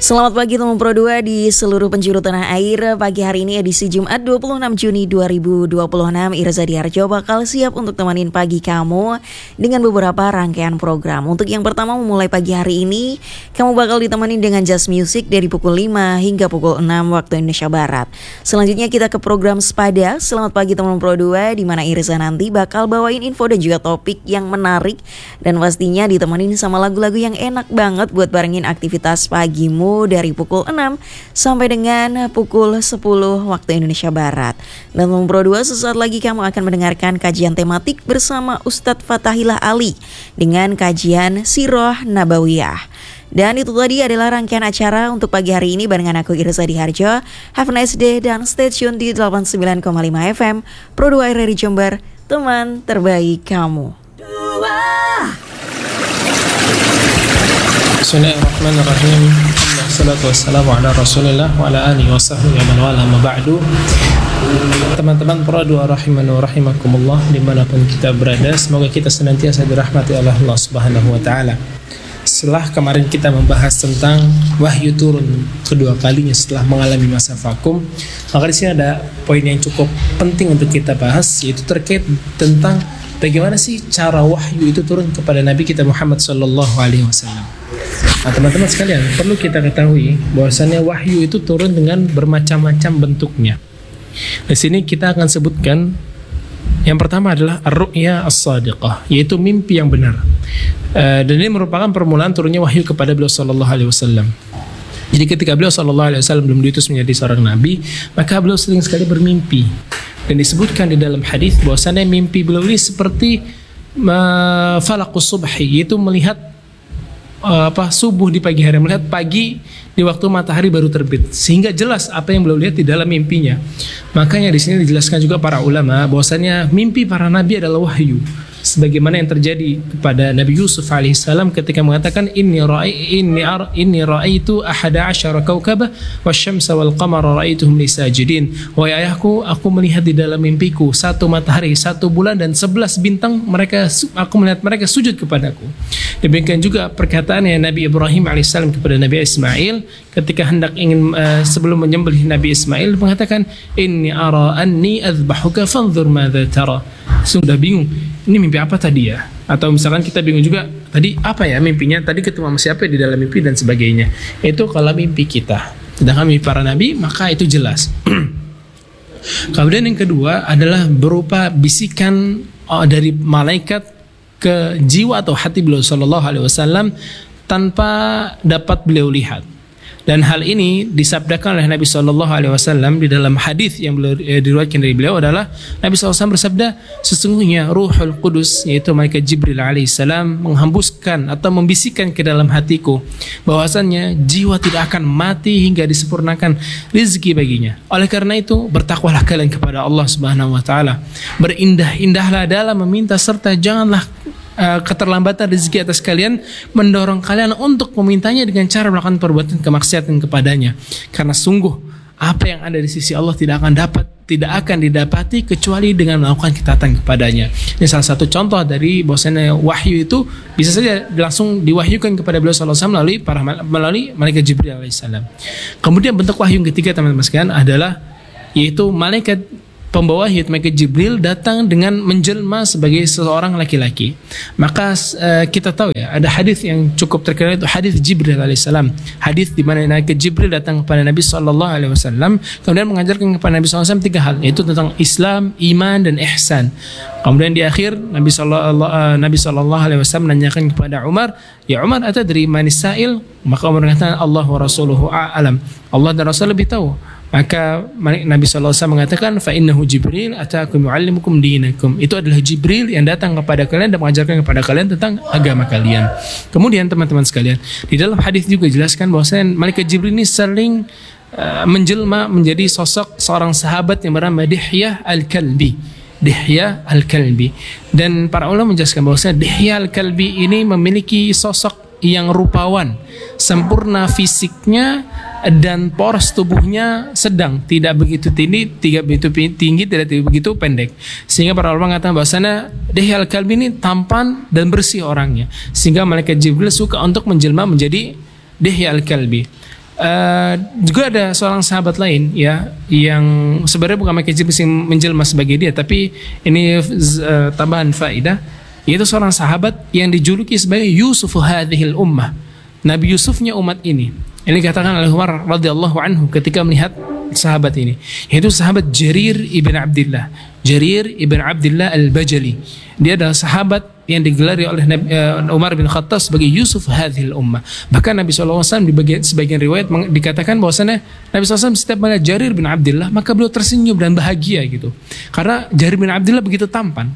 Selamat pagi teman Pro 2 di seluruh penjuru tanah air. Pagi hari ini edisi Jumat 26 Juni 2026, Irza Diharjo bakal siap untuk temanin pagi kamu dengan beberapa rangkaian program. Untuk yang pertama memulai pagi hari ini, kamu bakal ditemani dengan Just Music dari pukul 5 hingga pukul 6 waktu Indonesia Barat. Selanjutnya kita ke program Sepada. Selamat pagi teman Pro 2, di mana Irza nanti bakal bawain info dan juga topik yang menarik, dan pastinya ditemenin sama lagu-lagu yang enak banget buat barengin aktivitas pagimu dari pukul 6 sampai dengan pukul 10 waktu Indonesia Barat. Dan Pro 2, sesaat lagi kamu akan mendengarkan kajian tematik bersama Ustadz Fatahillah Ali dengan kajian Sirah Nabawiyah. Dan itu tadi adalah rangkaian acara untuk pagi hari ini barengan aku Irza Diharjo. Have a nice day dan stay tune di 89,5 FM Pro 2 RRI Jember, teman terbaik kamu. Bismillahirrahmanirrahim. Wassalatu wassalamu ala Rasulillah wa ala alihi wa sahbihi wa man wala ma ba'du. Teman-teman Pro 2 rahimani wa rahimakumullah dimanapun kita berada, semoga kita senantiasa dirahmati oleh Allah Subhanahu wa taala. Setelah kemarin kita membahas tentang wahyu turun kedua kalinya setelah mengalami masa vakum, maka di sini ada poin yang cukup penting untuk kita bahas, yaitu terkait tentang bagaimana sih cara wahyu itu turun kepada Nabi kita Muhammad sallallahu alaihi wasallam. Nah, teman-teman sekalian, perlu kita ketahui bahwasannya wahyu itu turun dengan bermacam-macam bentuknya. Di sini kita akan sebutkan yang pertama adalah ar-ru'ya as-sadiqah, yaitu mimpi yang benar. Dan ini merupakan permulaan turunnya wahyu kepada beliau sallallahu alaihi wasallam. Jadi ketika beliau sallallahu alaihi wasallam belum diutus menjadi seorang nabi, maka beliau sering sekali bermimpi. Dan disebutkan di dalam hadis bahwasannya mimpi beliau ini seperti falaqus subhi, yaitu melihat subuh di pagi hari, melihat pagi di waktu matahari baru terbit, sehingga jelas apa yang beliau lihat di dalam mimpinya. Makanya di sini dijelaskan juga para ulama bahwasanya mimpi para nabi adalah wahyu, sebagaimana yang terjadi kepada Nabi Yusuf alaihissalam ketika mengatakan inni ra'aitu ahada asyara kaukabah wasyamsa wal qamara ra'aituhum li sajidin. Wahai ayahku, aku melihat di dalam mimpiku 1 matahari, 1 bulan dan 11 bintang, aku melihat mereka sujud kepadaku. Demikian juga perkataannya Nabi Ibrahim alaihissalam kepada Nabi Ismail ketika hendak ingin sebelum menyembelih Nabi Ismail, mengatakan inni ara anni azbahuka fanzur madza tara. Sudah bingung, ini mimpi apa tadi ya? Atau misalkan kita bingung juga, tadi apa ya mimpinya? Tadi ketemu sama siapa di dalam mimpi dan sebagainya. Itu kalau mimpi kita. Sedangkan mimpi para nabi, maka itu jelas. Kemudian yang kedua adalah berupa bisikan dari malaikat ke jiwa atau hati beliau sallallahu alaihi wasallam tanpa dapat beliau lihat. Dan hal ini disabdakan oleh Nabi sallallahu alaihi wasallam di dalam hadis yang diriwayatkan dari beliau adalah Nabi sallallahu alaihi wasallam bersabda, sesungguhnya Ruhul Qudus, yaitu malaikat Jibril alaihissalam, menghembuskan atau membisikkan ke dalam hatiku bahwasannya jiwa tidak akan mati hingga disempurnakan rezeki baginya. Oleh karena itu, bertakwalah kalian kepada Allah Subhanahu wa taala, berindah-indahlah dalam meminta, serta janganlah keterlambatan rezeki atas kalian mendorong kalian untuk memintanya dengan cara melakukan perbuatan kemaksiatan kepadanya, karena sungguh apa yang ada di sisi Allah tidak akan didapati kecuali dengan melakukan ketaatan kepadanya. Ini salah satu contoh dari bahwasanya wahyu itu bisa saja langsung diwahyukan kepada beliau sallallahu alaihi wasallam melalui malaikat Jibril alaihissalam. Kemudian bentuk wahyu yang ketiga teman-teman sekalian adalah yaitu malaikat pembawa wahyu malaikat Jibril datang dengan menjelma sebagai seorang laki-laki. Maka kita tahu ya, ada hadis yang cukup terkenal, itu hadis Jibril alaihissalam. Hadis di mana malaikat Jibril datang kepada Nabi sallallahu alaihi wasallam kemudian mengajarkan kepada Nabi sallallahu alaihi wasallam 3 hal, yaitu tentang Islam, iman dan ihsan. Kemudian di akhir Nabi sallallahu alaihi wasallam menanyakan kepada Umar, "Ya Umar, atadri manis sa'il?" Maka Umar mengatakan, "Allah wa rasuluhu a'lam." Allah dan Rasul lebih tahu. Maka Nabi SAW mengatakan, فَإِنَّهُ جِبْرِيلَ أَتَاكُمْ يُعَلِّمُكُمْ دِينَكُمْ. Itu adalah Jibril yang datang kepada kalian dan mengajarkan kepada kalian tentang agama kalian. Kemudian teman-teman sekalian, di dalam hadis juga dijelaskan bahwasanya malaikat Jibril ini sering menjelma menjadi sosok seorang sahabat yang bernama Dihya al-Kalbi. Dihya al-Kalbi. Dan para ulama menjelaskan bahwasanya Dihya al-Kalbi ini memiliki sosok yang rupawan, sempurna fisiknya, dan poros tubuhnya sedang, tidak begitu tinggi, tidak begitu pendek. Sehingga para ulama mengatakan bahwasanya Dihya al-Kalbi ini tampan dan bersih orangnya, sehingga malaikat Jibril suka untuk menjelma menjadi Dihya al-Kalbi. Juga ada seorang sahabat lain ya yang sebenarnya bukan Malaikat Jibril yang menjelma sebagai dia, tapi ini tambahan faedah, yaitu seorang sahabat yang dijuluki sebagai Yusuf hadhil ummah, Nabi Yusufnya umat ini. Ini dikatakan oleh Umar radhiyallahu anhu ketika melihat sahabat ini, yaitu sahabat Jarir ibn Abdullah. Jarir ibn Abdullah al-Bajali. Dia adalah sahabat yang digelari oleh Umar bin Khattab sebagai Yusuf hadhil ummah. Bahkan Nabi SAW di sebagian riwayat dikatakan bahwasanya Nabi SAW setiap melihat Jarir bin Abdullah maka beliau tersenyum dan bahagia gitu. Karena Jarir bin Abdullah begitu tampan.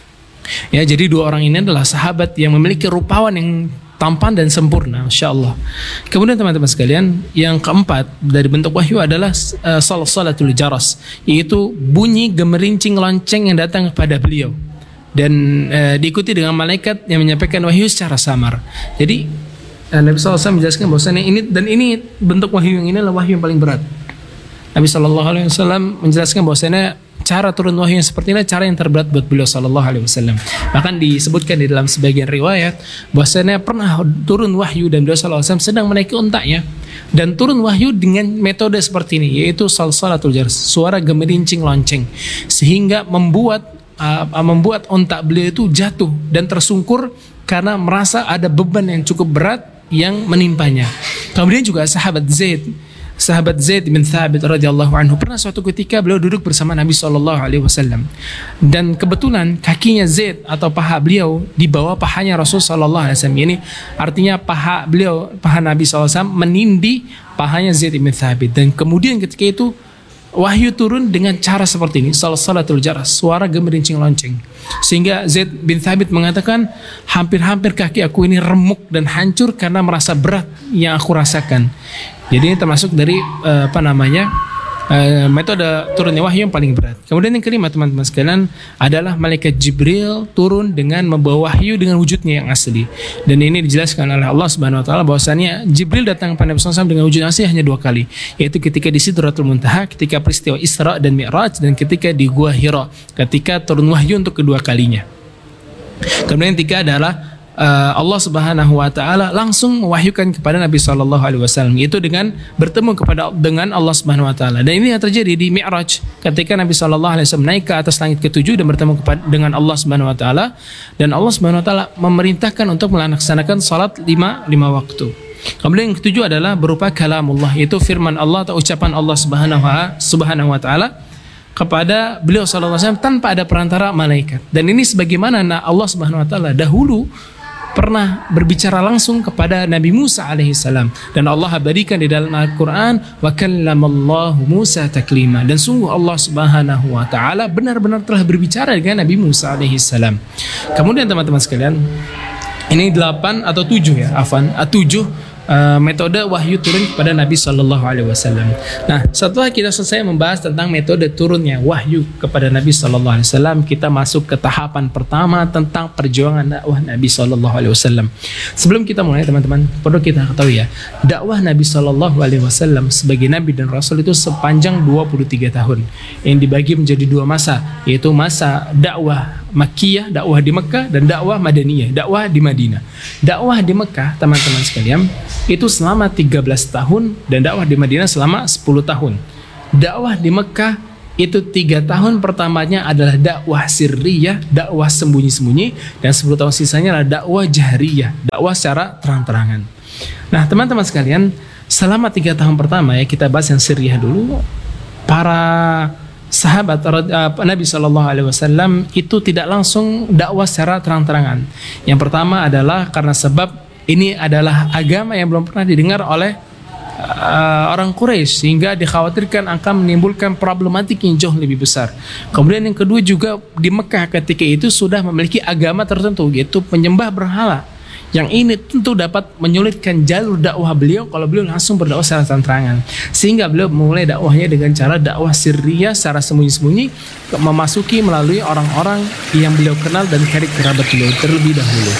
Ya, jadi dua orang ini adalah sahabat yang memiliki rupawan yang tampan dan sempurna, Masya Allah. Kemudian teman-teman sekalian, yang keempat dari bentuk wahyu adalah salatul jaras, yaitu bunyi gemerincing lonceng yang datang kepada beliau dan diikuti dengan malaikat yang menyampaikan wahyu secara samar. Jadi Nabi SAW menjelaskan bahwasanya ini bentuk wahyu yang ini adalah wahyu yang paling berat. Nabi SAW menjelaskan bahwasanya cara turun wahyu yang seperti ini cara yang terberat buat beliau sallallahu alaihi wasallam. Bahkan disebutkan di dalam sebagian riwayat bahwasanya pernah turun wahyu dan beliau sallallahu alaihi wasallam sedang menaiki untanya dan turun wahyu dengan metode seperti ini, yaitu salatul jaras, suara gemerincing lonceng, sehingga membuat unta beliau itu jatuh dan tersungkur karena merasa ada beban yang cukup berat yang menimpanya. Kemudian juga sahabat Zaid bin Thabit radhiyallahu anhu, pernah suatu ketika beliau duduk bersama Nabi SAW dan kebetulan kakinya Zaid atau paha beliau di bawah pahanya Rasul SAW. Ini artinya paha Nabi SAW menindih pahanya Zaid bin Thabit, dan kemudian ketika itu wahyu turun dengan cara seperti ini, salatul jaras, suara gemerincing lonceng, sehingga Zaid bin Thabit mengatakan hampir-hampir kaki aku ini remuk dan hancur karena merasa berat yang aku rasakan. Jadi ini termasuk dari metode turunnya wahyu yang paling berat. Kemudian yang kelima teman-teman sekalian adalah malaikat Jibril turun dengan membawa wahyu dengan wujudnya yang asli. Dan ini dijelaskan oleh Allah Subhanahu wa taala bahwasanya Jibril datang kepada Nabi SAW dengan wujud asli hanya 2 kali, yaitu ketika di Sidratul Muntaha ketika peristiwa Isra dan Mi'raj, dan ketika di Gua Hira ketika turun wahyu untuk kedua kalinya. Kemudian yang ketiga adalah Allah Subhanahu wa taala langsung mewahyukan kepada Nabi sallallahu alaihi wasallam, yaitu dengan bertemu dengan Allah Subhanahu wa taala. Dan ini yang terjadi di Mi'raj ketika Nabi sallallahu alaihi wasallam naik ke atas langit ke-7 dan bertemu dengan Allah Subhanahu wa taala, dan Allah Subhanahu wa taala memerintahkan untuk melaksanakan salat 5 waktu. Kemudian yang ketujuh adalah berupa kalamullah, yaitu firman Allah atau ucapan Allah Subhanahu wa taala kepada beliau sallallahu alaihi wasallam tanpa ada perantara malaikat. Dan ini sebagaimana Allah Subhanahu wa taala dahulu pernah berbicara langsung kepada Nabi Musa alaihissalam, dan Allah abadikan di dalam Al-Quran wa kallamallahu Musa taklima, dan sungguh Allah Subhanahu wa taala benar-benar telah berbicara dengan Nabi Musa alaihissalam. Kemudian teman-teman sekalian, ini 8 atau 7 ya, 7 metode wahyu turun kepada Nabi Sallallahu Alaihi Wasallam. Nah, setelah kita selesai membahas tentang metode turunnya wahyu kepada Nabi Sallallahu Alaihi Wasallam, kita masuk ke tahapan pertama tentang perjuangan dakwah Nabi Sallallahu Alaihi Wasallam. Sebelum kita mulai teman-teman, perlu kita ketahui ya, dakwah Nabi Sallallahu Alaihi Wasallam sebagai Nabi dan Rasul itu sepanjang 23 tahun yang dibagi menjadi 2 masa, yaitu masa dakwah Makkiyah, dakwah di Mekah, dan dakwah Madaniyah, dakwah di Madinah. Dakwah di Mekah teman-teman sekalian itu selama 13 tahun dan dakwah di Madinah selama 10 tahun. Dakwah di Mekah itu 3 tahun pertamanya adalah dakwah sirriyah, dakwah sembunyi-sembunyi, dan 10 tahun sisanya adalah dakwah jahriyah, dakwah secara terang-terangan. Nah teman-teman sekalian, selama 3 tahun pertama ya, kita bahas yang sirriyah dulu. Para sahabat Nabi Shallallahu Alaihi Wasallam itu tidak langsung dakwah secara terang-terangan. Yang pertama adalah karena sebab ini adalah agama yang belum pernah didengar oleh orang Quraisy, sehingga dikhawatirkan akan menimbulkan problematik yang jauh lebih besar. Kemudian yang kedua juga di Mekah ketika itu sudah memiliki agama tertentu, yaitu penyembah berhala. Yang ini tentu dapat menyulitkan jalur dakwah beliau kalau beliau langsung berdakwah secara terang-terangan, sehingga beliau memulai dakwahnya dengan cara dakwah sirriyah secara sembunyi-sembunyi, memasuki melalui orang-orang yang beliau kenal dan karib kerabat beliau terlebih dahulu.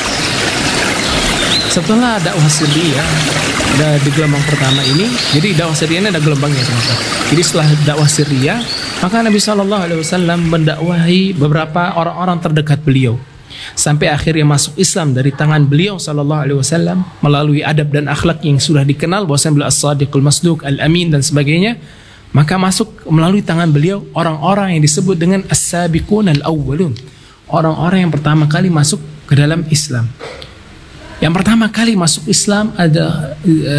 Setelah dakwah sirriyah di gelombang pertama ini, jadi dakwah sirriyah ini ada gelombangnya teman-teman. Jadi setelah dakwah sirriyah, maka Nabi SAW mendakwahi beberapa orang-orang terdekat beliau. sampai akhirnya masuk Islam dari tangan beliau sallallahu alaihi wasallam melalui adab dan akhlak yang sudah dikenal bahwasanya beliau as-sadiqul masduq, al-amin dan sebagainya. Maka masuk melalui tangan beliau orang-orang yang disebut dengan as-sabiqun al-awwalun, orang-orang yang pertama kali masuk ke dalam Islam. Yang pertama kali masuk Islam ada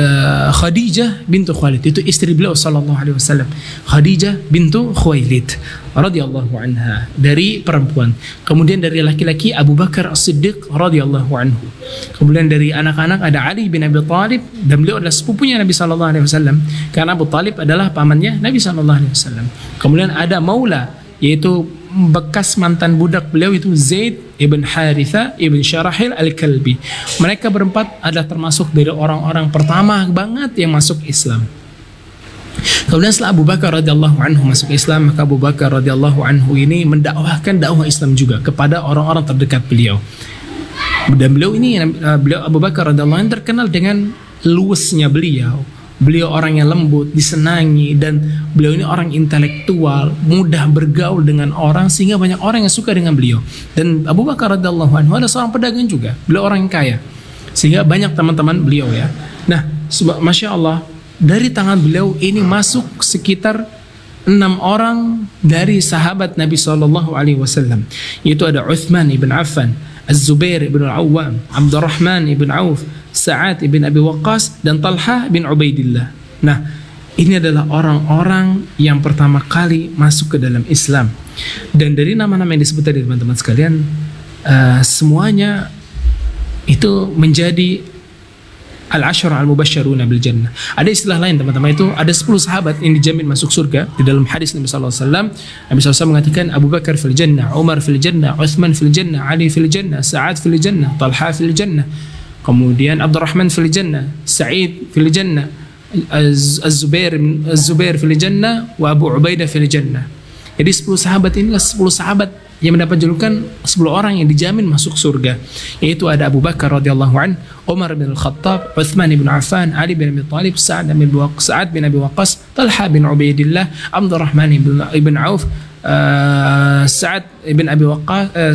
Khadijah bintu Khuwailid, itu istri beliau sallallahu alaihi wasallam. Khadijah bintu Khuwailid radhiyallahu anha, dari perempuan. Kemudian dari laki-laki Abu Bakar As-Siddiq radhiyallahu anhu. Kemudian dari anak-anak ada Ali bin Abi Thalib, dan beliau adalah sepupunya Nabi sallallahu alaihi wasallam karena Abu Thalib adalah pamannya Nabi sallallahu alaihi wasallam. Kemudian ada maula, yaitu bekas mantan budak beliau, itu Zaid ibn Haritha ibn Syarahil al-Kalbi. Mereka berempat adalah termasuk dari orang-orang pertama banget yang masuk Islam. Kemudian setelah Abu Bakar radhiyallahu anhu masuk Islam, maka Abu Bakar radhiyallahu anhu ini mendakwahkan dakwah Islam juga kepada orang-orang terdekat beliau. Dan beliau ini, beliau Abu Bakar radhiyallahu anhu terkenal dengan luwesnya beliau. Beliau orang yang lembut, disenangi, dan beliau ini orang intelektual, mudah bergaul dengan orang, sehingga banyak orang yang suka dengan beliau. Dan Abu Bakar radhiyallahu anhu adalah seorang pedagang juga, beliau orang yang kaya, sehingga banyak teman-teman beliau ya. Nah, masya Allah, dari tangan beliau ini masuk sekitar 6 orang dari sahabat Nabi SAW, yaitu ada Uthman ibn Affan, Az-Zubair ibn Al-Awwam, Abdurrahman ibn Auf, Sa'ad ibn Abi Waqqas, dan Talha bin Ubaidillah. Nah, ini adalah orang-orang yang pertama kali masuk ke dalam Islam. Dan dari nama-nama yang disebut tadi teman-teman sekalian, semuanya itu menjadi al-ashara al-mubasysyaruna bil jannah. Ada istilah lain teman-teman, itu ada 10 sahabat yang dijamin masuk surga. Di dalam hadis Nabi sallallahu alaihi wasallam, Nabi sallallahu alaihi wasallam mengatakan Abu Bakar fil jannah, Umar fil jannah, Utsman fil jannah, Ali fil jannah, Sa'ad fil jannah, Talha fil jannah. Kemudian Abdurrahman fil jannah, Sa'id fil jannah, Az-Zubair fil jannah, wa Abu Ubaidah fil jannah. Jadi 10 sahabat inilah 10 sahabat yang mendapat julukan 10 orang yang dijamin masuk surga, yaitu ada Abu Bakar radhiyallahu an, Umar bin Al-Khattab, Uthman bin Affan, Ali bin Abi Thalib, Sa'ad bin Abi Waqqas, Talha bin Ubaidillah, Abdurrahman ibn Auf, Sa'ad ibn Abi Waqqas,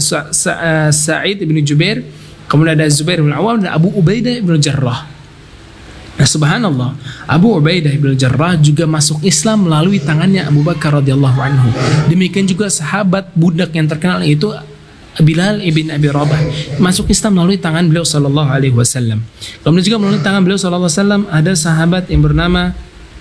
Sa'id ibn Jubair, kemudian ada Zubair bin Awam, dan Abu Ubaidah bin Jarrah. Nah, subhanallah, Abu Ubaidah bin Jarrah juga masuk Islam melalui tangannya Abu Bakar radhiyallahu anhu. Demikian juga sahabat budak yang terkenal itu Bilal ibn Abi Rabah, masuk Islam melalui tangan beliau sallallahu alaihi wasallam. Kemudian juga melalui tangan beliau sallallahu alaihi wasallam ada sahabat yang bernama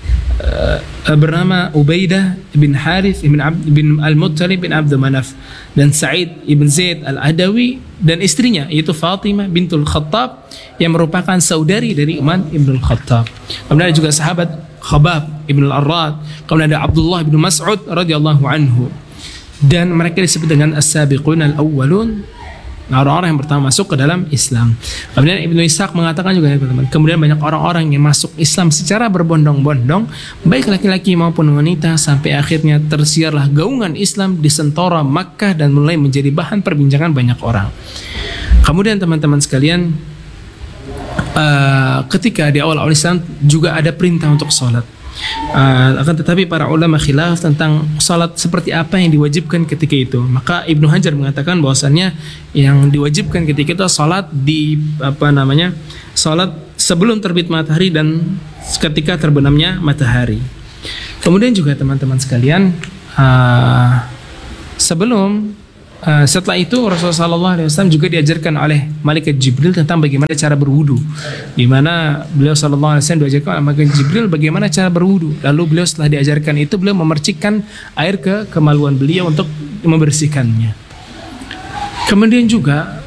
Ubaidah bin Harith bin Al-Muttalib bin Abdul Manaf, dan Sa'id ibn Zaid Al-Adawi, dan istrinya yaitu Fatimah bintul Khattab yang merupakan saudari dari Umar ibn Khattab. Kemudian ada juga sahabat Khabab ibn Al-Arrad, kemudian ada Abdullah bin Mas'ud radhiyallahu anhu, dan mereka disebut dengan as-sabiqun al-awwalun, orang-orang yang pertama masuk ke dalam Islam. Kemudian Ibnu Ishaq mengatakan juga teman-teman, kemudian banyak orang-orang yang masuk Islam secara berbondong-bondong, baik laki-laki maupun wanita, sampai akhirnya tersiarlah gaungan Islam di sentara Makkah dan mulai menjadi bahan perbincangan banyak orang. Kemudian teman-teman sekalian, ketika di awal-awal Islam juga ada perintah untuk sholat. Akan tetapi para ulama khilaf tentang salat seperti apa yang diwajibkan ketika itu. Maka Ibnu Hajar mengatakan bahwasannya yang diwajibkan ketika itu salat di salat sebelum terbit matahari dan ketika terbenamnya matahari. Kemudian juga teman-teman sekalian, setelah itu Rasulullah SAW juga diajarkan oleh Malaikat Jibril tentang bagaimana cara berwudu, di mana beliau SAW diajarkan oleh Malaikat Jibril bagaimana cara berwudu. Lalu beliau setelah diajarkan itu, beliau memercikkan air ke kemaluan beliau untuk membersihkannya. Kemudian juga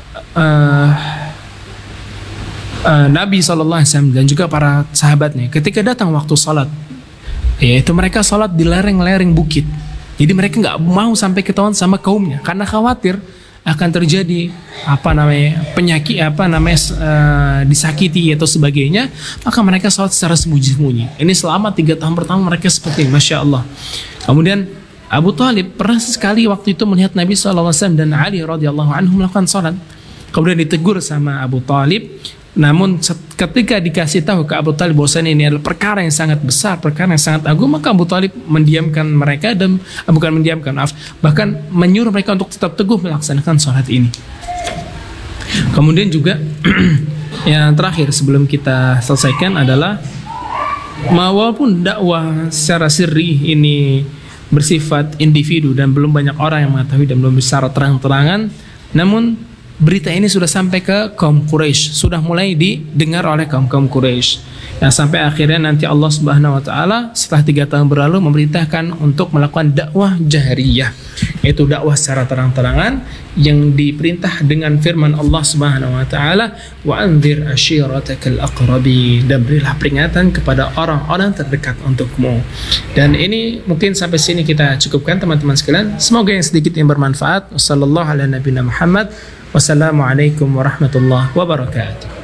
Nabi SAW dan juga para sahabatnya ketika datang waktu salat, yaitu mereka salat di lereng-lereng bukit. Jadi mereka nggak mau sampai ketahuan sama kaumnya karena khawatir akan terjadi penyakit disakiti atau sebagainya. Maka mereka sholat secara sembunyi-sembunyi. Ini selama 3 tahun pertama mereka seperti ini, masya Allah. Kemudian Abu Thalib pernah sekali waktu itu melihat Nabi SAW dan Ali radhiyallahu anhu melakukan sholat. Kemudian ditegur sama Abu Thalib, Namun ketika dikasih tahu ke Abu Talib bahwasanya ini adalah perkara yang sangat besar, perkara yang sangat agung, maka Abu Talib mendiamkan mereka dan bahkan menyuruh mereka untuk tetap teguh melaksanakan sholat ini. Kemudian juga yang terakhir sebelum kita selesaikan adalah walaupun dakwah secara sirri ini bersifat individu dan belum banyak orang yang mengetahui dan belum secara terang-terangan, namun berita ini sudah sampai ke kaum Quraisy, sudah mulai didengar oleh kaum Quraisy. Sampai akhirnya nanti Allah Subhanahu wa taala setelah 3 tahun berlalu memerintahkan untuk melakukan dakwah jahriyah, yaitu dakwah secara terang-terangan yang diperintah dengan firman Allah Subhanahu wa taala, wa anzir ashiratakal aqrabin, dan berilah peringatan kepada orang-orang terdekat untukmu. Dan ini mungkin sampai sini kita cukupkan teman-teman sekalian. Semoga yang sedikit yang bermanfaat. Wassallallahu ala nabiyina Muhammad. Wassalamualaikum warahmatullahi wabarakatuh.